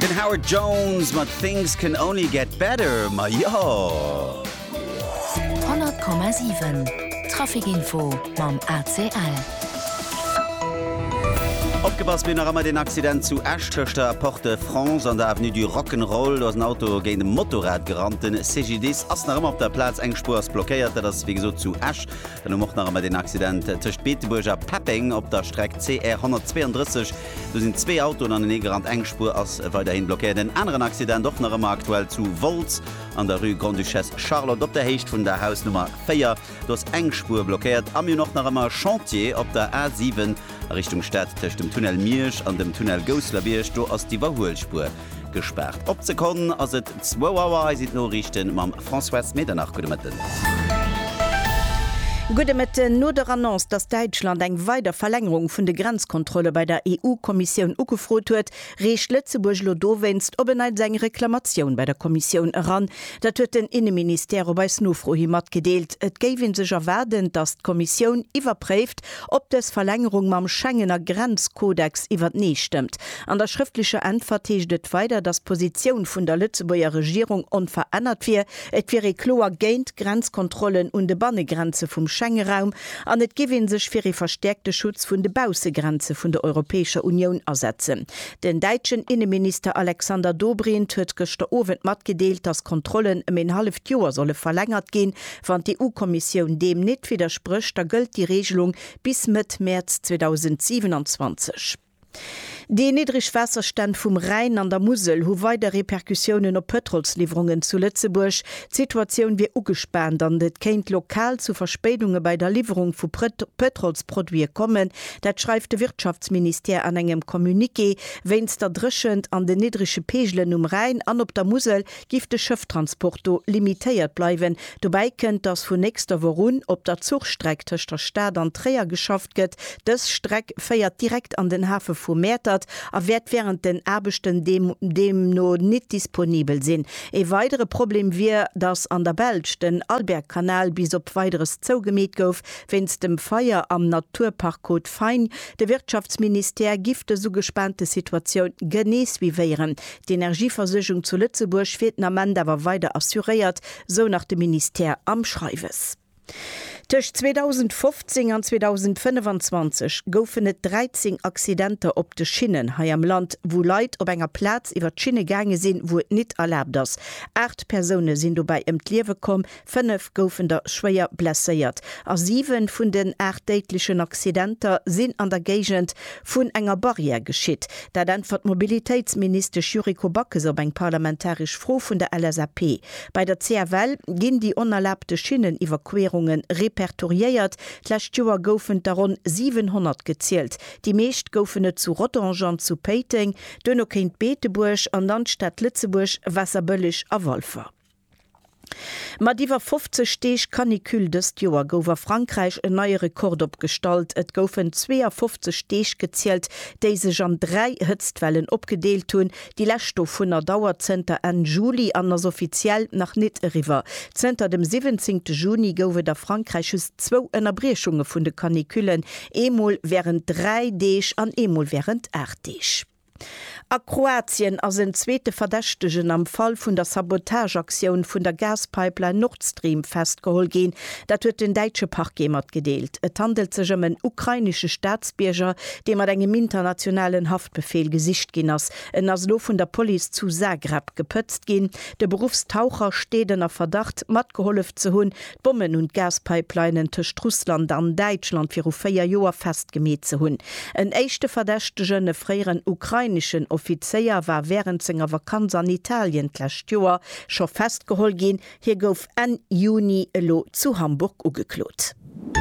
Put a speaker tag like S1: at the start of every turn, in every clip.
S1: Den Howard Jones mat Things Can Only Get Better, ma ja.
S2: 100,7 Trafikinfo mam ACL.
S1: Aufgepasst bin noch einmal den Accident zu Ashtöchter Porte France an der Avenue du Rock'n'Roll. Da ist ein Auto gegen ein Motorrad gerannt. Den CGDs ist noch immer auf der Platz eng Spur blockiert. Das ist wie gesagt zu Asch. Dann macht noch einmal den Accident zwischen Beteburger Papping auf der Strecke CR 132. Da sind zwei Autos an den Gerand eng Spur als weiterhin blockiert. Den anderen Accident doch noch einmal aktuell zu Volz an der Rue Grande Duchesse Charlotte auf der Hecht von der Hausnummer 4. Da ist eng Spur blockiert. Am noch einmal Chantier auf der A7 Richtung Stadt zwischen dem Tunnel Miersch an dem Tunnel Gosler-Birsch, do ass die Überholspur gesperrt. Opzekommen ass et 2 Auer esit Norrichten mam François Medernach Gudemeten.
S3: Gudemeten no der Annonce, dass Deutschland eng weiter Verlängerung vun de Grenzkontrolle bei der EU-Kommission ugefrot huet, recht Lützeburg lo dowenst ob en seg Reklamation bei der Kommission heran. Dat huet den Innenminister bei Snufrohi mat gedeelt. Et géwen sech erwerden, dass d'Kommission iwwerpräft, ob des Verlängerung mam Schengener Grenzkodex iwwer nie stimmt. An der schriftliche Antwort teeget weiter, dass Position vun der Lützeburger Regierung unverändert wie, et wie klar geint Grenzkontrollen und de Bannegrenze vum Schengen-Raum an net gewinn sech fir e verstärkte Schutz vun de Bausegrenze vun der Europäischer Union ersetzen. Den deutschen Innenminister Alexander Dobrindt huet gestern Abend mat gedeelt, dass Kontrollen ein halbes Jahr solle verlängert gehen, wann die EU-Kommission dem nicht widerspricht, da gilt die Regelung bis Mitte März 2027. Die Niedrigwasserstand vom Rhein an der Mosel hu weiter Reperkussionen op Petrolslieferungen zu Lützeburg. Situation wie ugespannt an det kennt lokal zu Verspätungen bei der Lieferung vu Petrolsprodukte kommen. Dat schreibt de Wirtschaftsminister an engem Kommuniqué, wenns der drischend an de niedrigsche Pegelen Rhein an op der Mosel gifte Schifftransporto limitiert bleiben. Dabei könnt das vu nächster Woche op der Zugstrecke zwischen der Stadt an Trier geschafft get. Das Streck feiert direkt an den Hafen vu Mertat, wird während den Erbechten dem no nicht disponibel sind. E weitere Problem wie, dass an der Belsch den Albergkanal bis op weiteres zougemäht gouf, wenns dem Feier am Naturpark Côte Fein de Wirtschaftsminister gifte so gespannte Situation genees wie wären. Die Energieversorgung zu Lützeburg wird am Ende aber weiter assuriert, so nach dem Minister am Schreives. Zwischen 2015 und 2025 goufen et 13 Accidente op de Schinnen hai am Land, wo Leiit op enger Platz iwwer d'Schinne gange sinn, wo et net erlaubt ass. 8 Personen sind dabei im Liewe kom, 5 goufen der schwer blessiert. A 7 vun den 8 deitlichen Accidenter sind an der Gegend vun enger Barriere geschitt. Da dann wird Mobilitätsminister Juriko Backes op eng parlamentarisch froh vun der LSAP. Bei der CRL ginn die unerlaubte Schinnenevakuierungen repertoriiert, d'lächt Joer goufen daron 700 gezielt. Die meescht goufene zu Rottangen zu Peiting, dënno kenint Beeteburg an Landstadt Lützeburg, Wasserböllig a Wolfer. Mat iwwer 50 Steech Kanikül des Joer gouwer Frankreich en neue Rekord opstalt. Et goufen 52 Steech gezielt, déi sech an 3 Hëtztwellen opgedeelt hunn. Die Lächtstoff vun der Dauerzenter en Juli anders offiziell nach net riwer. Zenter dem 17. Juni goufe der Frankreiches 2 Ennnerbrechunge vun de Kaniküllen, emol wären 3 Deech an emol wären 8 Deech. A Kroatien as en zweete Verdächtegen am Fall vun der Sabotageaktion vun der Gaspipeline Nord Stream festgehol gin, dat huet den Deitsche Parkgemat gedeelt. Et handelt sech um en ukrainische Staatsbierger, dem mat engem internationalen Haftbefehl gesicht gin ass. En as lo vun der Police zu Zagreb gepëtzt gin. De Berufstaucher stedener Verdacht, mat geholf ze hunn, Bomben und Gaspipelinen tëcht Russland an Deutschland fir 4 Joer festgemet ze hunn. En éichte Verdächtegen e fréieren ukrainischen Offizier war während senger Vakanz an Italien d'lächt Joer scho festgeholt gin, hier gouf en Juni lo zu Hamburg ugeklot.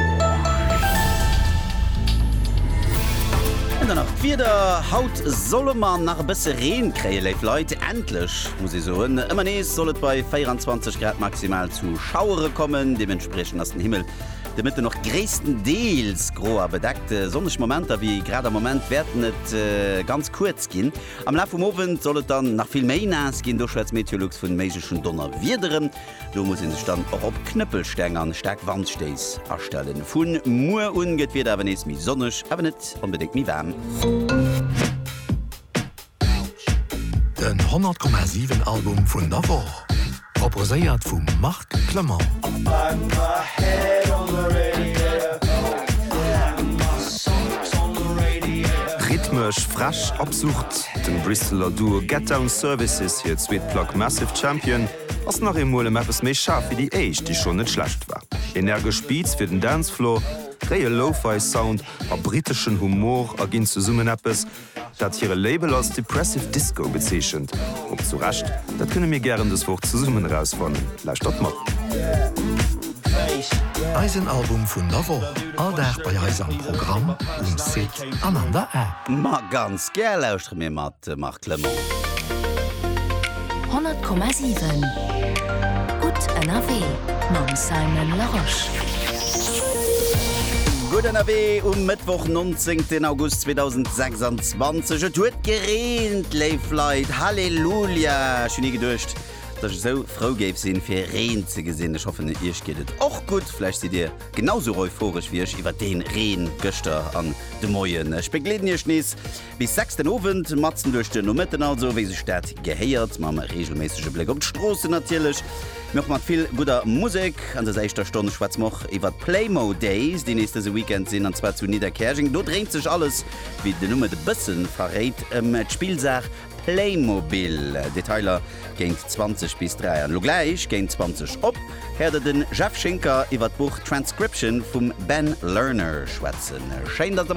S1: Nach wieder Haut solle man nach bisse Reen kräe Leute endlich muss ich so immer nees sollet bei 24 Grad maximal zu Schauere kommen, dementsprechend aus dem Himmel damit noch gräessten Deels groer bedeckte sonnech Momente wie gerade am Moment werden net ganz kurz gin. Am La vom Owen sollet dann nach viel méi nas gin durch als Meteorologs vun meschen Donner wiederen. Du muss sich dann auch op Knüppelstängern stark Wandsteis erstellen. Vun Mu unget wird aber nes mi sonnech, aber net unbedingt mi wärm.
S4: Den 100,7 Album vun Navarre. Proposéiert vum Marc Clement.
S5: Rhythmisch, frasch, absucht. Den Bristoler Duo Get Down Services hier Sweetplug Massive Champion ass nach im Mole Mappes méi scharf wie die Eich, die schon net schlecht war. Energisch Beats fir den Dancefloor, réie Lo-Fi-Sound, a britischen Humor agin zu summen Appes, dat hire Label als Depressive Disco bezeechent. Ob zu racht, dat kënne mir gern das Wort zu summen rausfannen. Leicht dat mat.
S4: Eisenalbum vun Navarre, alldag bei Eis am Programm und sit an der App.
S1: Ma ganz ger lauscht mir mat Marc Clement.
S2: 100,7 Gut NRW mam Simon Laroche.
S1: Gut NRW Mittwoch 19. August 2026 huet gereent Leiflight Halleluja schon nie gedurcht. Dass ich so froh gebe sinn fir Reen ze gesinn. Ich hoffe ihr gehtt och gut. Vielleicht seid ihr genauso euphorisch wie ich iwwer den Reen Göster an de Moien. Spegleden ihr Schnees bis 6. Abend matzen durch den Nomitten also wie se staat geheiert ma regelmäßige Blick op Straße natürlich. Noch mat viel guter Musik an der 6. Stunde Schwarzmoch iwwer Playmo Days die nächste Weekend sinn an zwar zu Niederkerching. Do dreht sich alles wie de Nummer de Bëssen verrät Spielsach Playmobil. Detailer géint 20 bis 3 an Logleich géint 20 op. Herde den Jeff Schinker iwwer d Buch Transcription vum Ben Lerner schwätzen. Schein dat